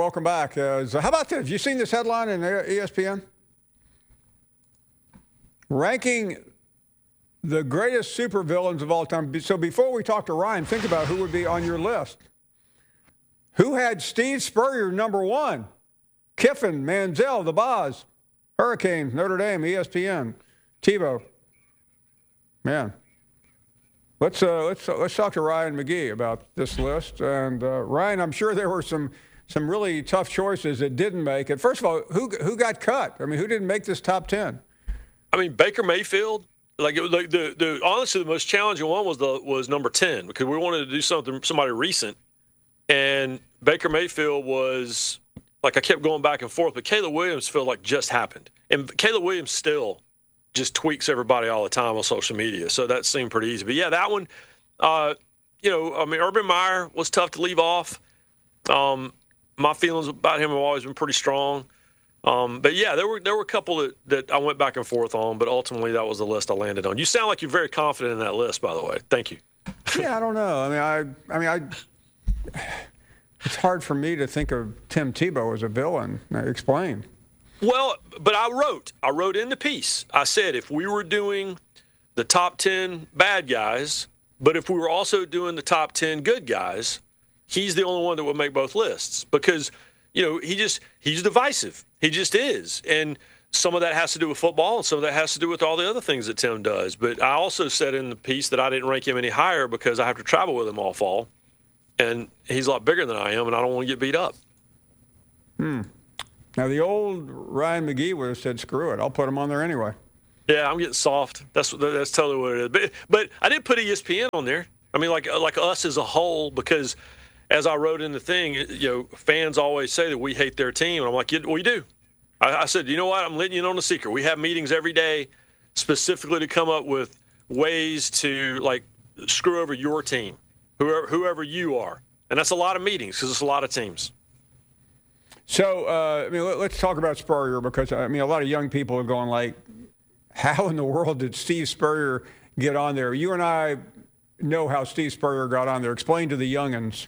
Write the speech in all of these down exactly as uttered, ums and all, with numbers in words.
welcome back. Uh, so how about this? Have you seen this headline in E S P N? Ranking the greatest supervillains of all time. So before we talk to Ryan, think about who would be on your list. Who had Steve Spurrier number one? Kiffin, Manziel, the Boz, Hurricanes, Notre Dame, E S P N, Tebow. Man, let's uh, let's uh, let's talk to Ryan McGee about this list. And uh, Ryan, I'm sure there were some some really tough choices that didn't make it. First of all, who who got cut? I mean, who didn't make this top ten? I mean, Baker Mayfield. Like, it was like the the honestly the most challenging one was the was number ten because we wanted to do something somebody recent, and Baker Mayfield was like I kept going back and forth, but Caleb Williams felt like just happened, and Caleb Williams still just tweaks everybody all the time on social media, so that seemed pretty easy. But yeah, that one, uh, you know, I mean, Urban Meyer was tough to leave off. Um, my feelings about him have always been pretty strong. Um, but yeah, there were there were a couple that, that I went back and forth on, but ultimately that was the list I landed on. You sound like you're very confident in that list, by the way. Thank you. Yeah, I don't know. I mean, I I mean, I. It's hard for me to think of Tim Tebow as a villain. Explain. Well, but I wrote, I wrote in the piece. I said if we were doing the top ten bad guys, but if we were also doing the top ten good guys, he's the only one that would make both lists because, you know, he just he's divisive. He just is. And some of that has to do with football and some of that has to do with all the other things that Tim does. But I also said in the piece that I didn't rank him any higher because I have to travel with him all fall. And he's a lot bigger than I am, and I don't want to get beat up. Hmm. Now, the old Ryan McGee would have said, screw it, I'll put him on there anyway. Yeah, I'm getting soft. That's that's totally what it is. But but I did put E S P N on there. I mean, like like us as a whole, because as I wrote in the thing, you know, fans always say that we hate their team. And I'm like, yeah, we do. I, I said, you know what? I'm letting you in on the secret. We have meetings every day specifically to come up with ways to, like, screw over your team, whoever whoever you are. And that's a lot of meetings because it's a lot of teams. So, uh, I mean, let, let's talk about Spurrier because, I mean, a lot of young people are going like, how in the world did Steve Spurrier get on there? You and I know how Steve Spurrier got on there. Explain to the youngins.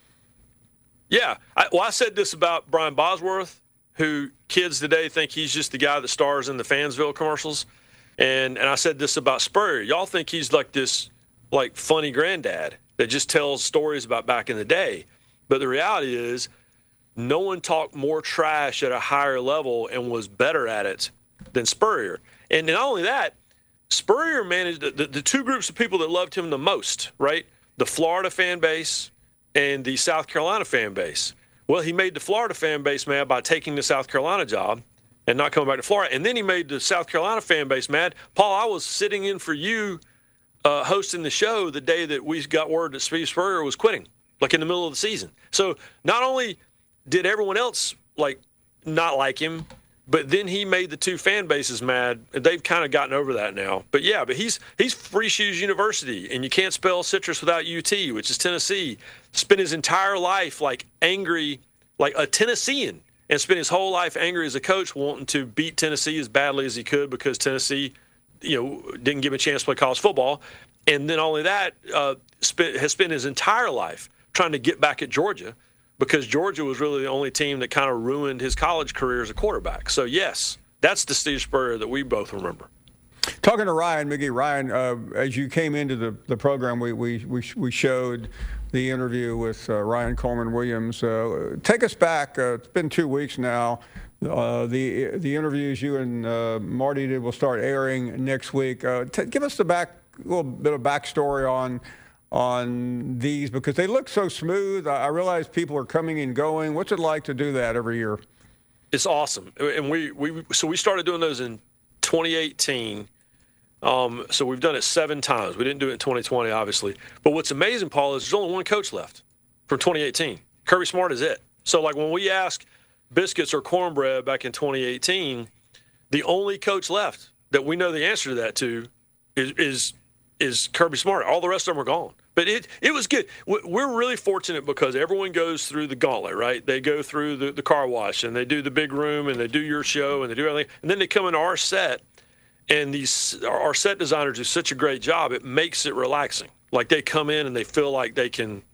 Yeah. I, well, I said this about Brian Bosworth, who kids today think he's just the guy that stars in the Fansville commercials. And and I said this about Spurrier. Y'all think he's like this, like, funny granddad that just tells stories about back in the day. But the reality is no one talked more trash at a higher level and was better at it than Spurrier. And not only that, Spurrier managed the, the, the two groups of people that loved him the most, right? The Florida fan base and the South Carolina fan base. Well, he made the Florida fan base mad by taking the South Carolina job and not coming back to Florida. And then he made the South Carolina fan base mad. Paul, I was sitting in for you uh, hosting the show the day that we got word that Steve Spurrier was quitting, like in the middle of the season. So not only did everyone else, like, not like him, but then he made the two fan bases mad. They've kind of gotten over that now. But, yeah, but he's he's Free Shoes University, and you can't spell citrus without U T, which is Tennessee. Spent his entire life, like, angry, like a Tennessean, and spent his whole life angry as a coach, wanting to beat Tennessee as badly as he could because Tennessee, you know, didn't give him a chance to play college football. And then only that, uh, spent, has spent his entire life trying to get back at Georgia, because Georgia was really the only team that kind of ruined his college career as a quarterback. So, yes, that's the Steve Spurrier that we both remember. Talking to Ryan McGee, Ryan, uh, as you came into the, the program, we, we, we, we showed the interview with uh, Ryan Coleman Williams. Uh, take us back. Uh, it's been two weeks now. Uh, the the interviews you and uh, Marty did will start airing next week. Uh, t- give us the back, a little bit of backstory on on these, because they look so smooth. I realize people are coming and going. What's it like to do that every year? It's awesome. And we, we so we started doing those in twenty eighteen. Um, so we've done it seven times. We didn't do it in twenty twenty, obviously. But what's amazing, Paul, is there's only one coach left from twenty eighteen. Kirby Smart is it. So, like, when we ask biscuits or cornbread back in twenty eighteen, the only coach left that we know the answer to that to is is, is Kirby Smart. All the rest of them are gone. But it it was good. We're really fortunate because everyone goes through the gauntlet, right? They go through the, the car wash, and they do the big room, and they do your show, and they do everything. And then they come into our set, and these our set designers do such a great job. It makes it relaxing. Like, they come in and they feel like they can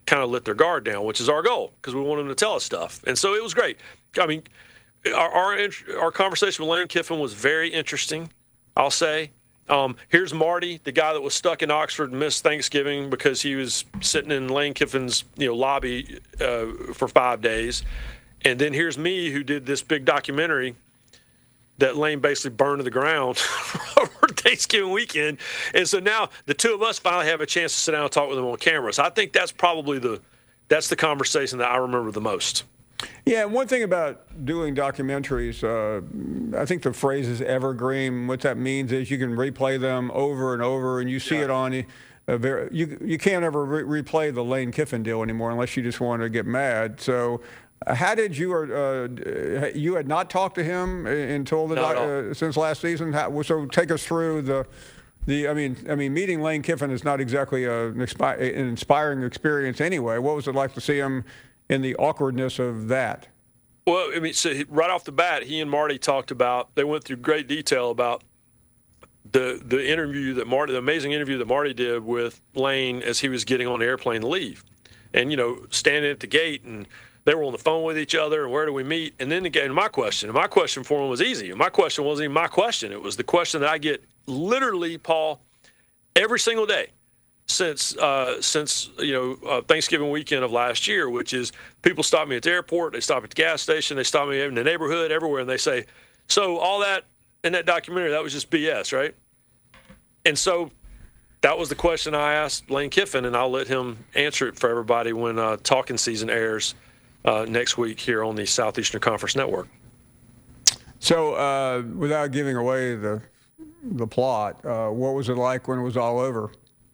kind of let their guard down, which is our goal because we want them to tell us stuff. And so it was great. I mean, our our, our conversation with Lane Kiffin was very interesting, I'll say. Um, here's Marty, the guy that was stuck in Oxford and missed Thanksgiving because he was sitting in Lane Kiffin's you know lobby uh, for five days. And then here's me, who did this big documentary that Lane basically burned to the ground over Thanksgiving weekend. And so now the two of us finally have a chance to sit down and talk with him on camera. So I think that's probably the that's the conversation that I remember the most. Yeah, and one thing about doing documentaries, uh, I think the phrase is evergreen. What that means is you can replay them over and over, and you see yeah. it on. Uh, very, you you can't ever re- replay the Lane Kiffin deal anymore unless you just want to get mad. So, uh, how did you uh, you had not talked to him until the doc, uh, since last season? How, so take us through the. The, I mean, I mean, meeting Lane Kiffin is not exactly a, an, expi- an inspiring experience anyway. What was it like to see him in the awkwardness of that? Well, I mean, so he, right off the bat, he and Marty talked about. They went through great detail about the the interview that Marty, the amazing interview that Marty did with Lane as he was getting on the airplane to leave, and you know, standing at the gate, and they were on the phone with each other, and where do we meet? And then again, my question, and my question for him was easy. My question wasn't even my question; it was the question that I get literally, Paul, every single day since uh, since you know uh, Thanksgiving weekend of last year, which is people stop me at the airport, they stop at the gas station, they stop me in the neighborhood, everywhere, and they say, "So all that in that documentary, that was just B S, right?" And so that was the question I asked Lane Kiffin, and I'll let him answer it for everybody when uh, talking season airs uh, next week here on the Southeastern Conference Network. So, uh, without giving away the the plot, uh, what was it like when it was all over?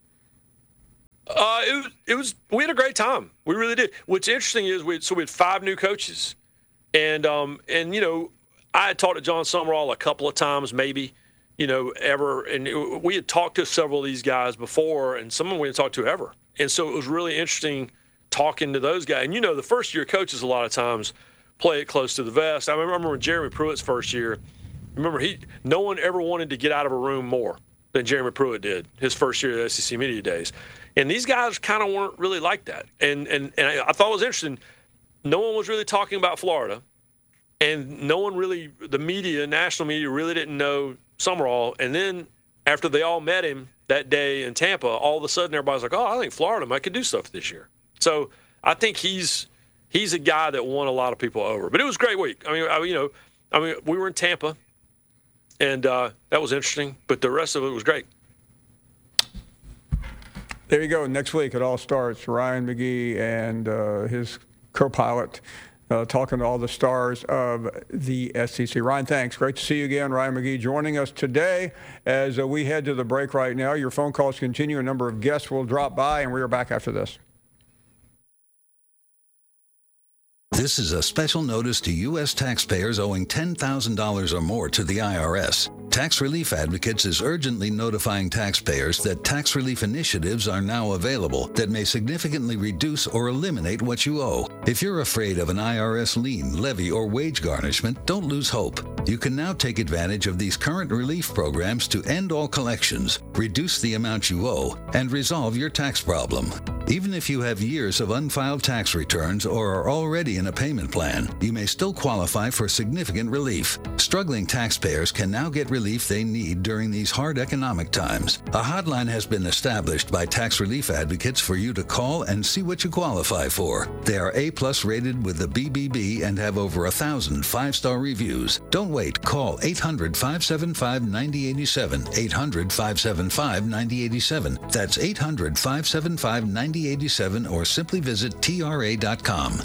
Uh, it was, it was. We had a great time. We really did. What's interesting is we so we had five new coaches, and um and you know I had talked to John Summerall a couple of times, maybe, you know, ever, and it, we had talked to several of these guys before, and some of them we hadn't talked to ever, and so it was really interesting talking to those guys. And you know, the first year coaches a lot of times play it close to the vest. I remember when Jeremy Pruitt's first year. Remember, he no one ever wanted to get out of a room more than Jeremy Pruitt did his first year at S E C Media Days. And these guys kind of weren't really like that. And and, and I, I thought it was interesting. No one was really talking about Florida. And no one really, the media, national media, really didn't know Summerall. And then after they all met him that day in Tampa, all of a sudden everybody's like, oh, I think Florida might could do stuff this year. So I think he's he's a guy that won a lot of people over. But it was a great week. I mean, I, you know, I mean, we were in Tampa. And uh, that was interesting, but the rest of it was great. There you go. Next week it all starts. Ryan McGee and uh, his co-pilot uh, talking to all the stars of the S E C. Ryan, thanks. Great to see you again. Ryan McGee joining us today as uh, we head to the break right now. Your phone calls continue. A number of guests will drop by, and we are back after this. This is a special notice to U S taxpayers owing ten thousand dollars or more to the I R S. Tax Relief Advocates is urgently notifying taxpayers that tax relief initiatives are now available that may significantly reduce or eliminate what you owe. If you're afraid of an I R S lien, levy, or wage garnishment, don't lose hope. You can now take advantage of these current relief programs to end all collections, reduce the amount you owe, and resolve your tax problem. Even if you have years of unfiled tax returns or are already in a payment plan, you may still qualify for significant relief. Struggling taxpayers can now get relief they need during these hard economic times. A hotline has been established by Tax Relief Advocates for you to call and see what you qualify for. They are A-plus rated with the B B B and have over a thousand five-star reviews. Don't wait. Call eight hundred, five seven five, nine zero eight seven, eight hundred, five seven five, nine zero eight seven. That's eight hundred, five seven five, nine zero eight seven, or simply visit T R A dot com.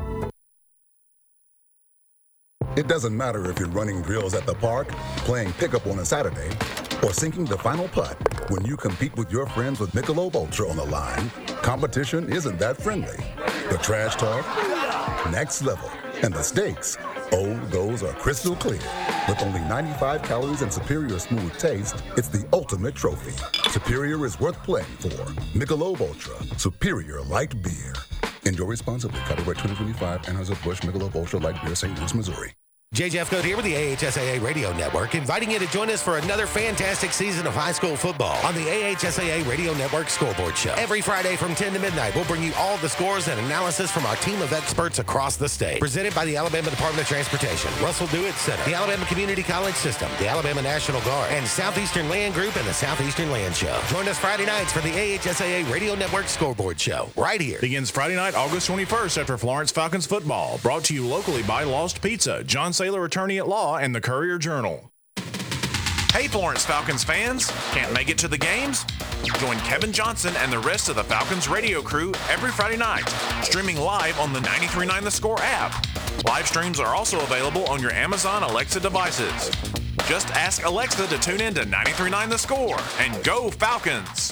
It doesn't matter if you're running drills at the park, playing pickup on a Saturday, or sinking the final putt. When you compete with your friends with Michelob Ultra on the line, competition isn't that friendly. The trash talk, next level, and the stakes, oh, those are crystal clear. With only ninety-five calories and superior smooth taste, it's the ultimate trophy. Superior is worth playing for. Michelob Ultra, superior light beer. Enjoy responsibly. Copyright twenty twenty-five, Anheuser-Busch Michelob Ultra Light Beer, Saint Louis, Missouri. J J F Code here with the A H S A A Radio Network, inviting you to join us for another fantastic season of high school football on the A H S A A Radio Network Scoreboard Show. Every Friday from ten to midnight, we'll bring you all the scores and analysis from our team of experts across the state. Presented by the Alabama Department of Transportation, Russell Dewitt Center, the Alabama Community College System, the Alabama National Guard, and Southeastern Land Group and the Southeastern Land Show. Join us Friday nights for the A H S A A Radio Network Scoreboard Show, right here. Begins Friday night, August twenty-first after Florence Falcons football. Brought to you locally by Lost Pizza, John Saylor Attorney at Law, and the Courier-Journal. Hey, Florence Falcons fans. Can't make it to the games? Join Kevin Johnson and the rest of the Falcons radio crew every Friday night, streaming live on the ninety-three point nine The Score app. Live streams are also available on your Amazon Alexa devices. Just ask Alexa to tune in to ninety-three point nine The Score, and go Falcons!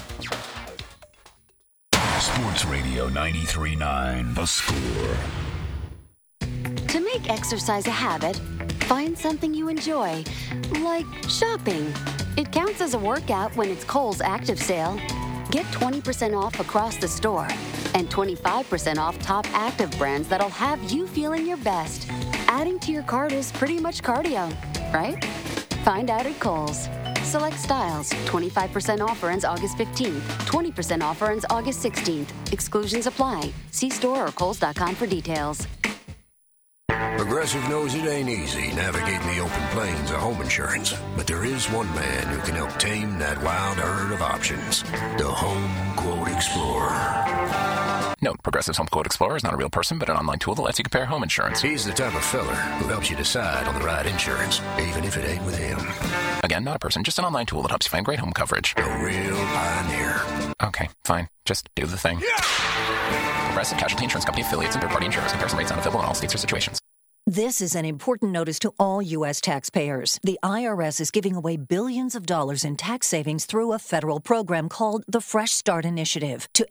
Sports Radio ninety-three point nine The Score. To make exercise a habit, find something you enjoy, like shopping. It counts as a workout when it's Kohl's Active Sale. Get twenty percent off across the store and twenty-five percent off top active brands that'll have you feeling your best. Adding to your cart is pretty much cardio, right? Find out at Kohl's. Select styles. twenty-five percent offer ends August fifteenth. twenty percent offer ends August sixteenth. Exclusions apply. See store or kohls dot com for details. Progressive knows it ain't easy navigating the open plains of home insurance, but there is one man who can help tame that wild herd of options. The Home Quote Explorer. Note, Progressive's Home Quote Explorer is not a real person, but an online tool that lets you compare home insurance. He's the type of fella who helps you decide on the right insurance, even if it ain't with him. Again, not a person, just an online tool that helps you find great home coverage. A real pioneer. Okay, fine. Just do the thing. Yeah! Progressive Casualty Insurance Company affiliates and third-party insurers. Comparison rates not available in all states or situations. This is an important notice to all U S taxpayers. The I R S is giving away billions of dollars in tax savings through a federal program called the Fresh Start Initiative to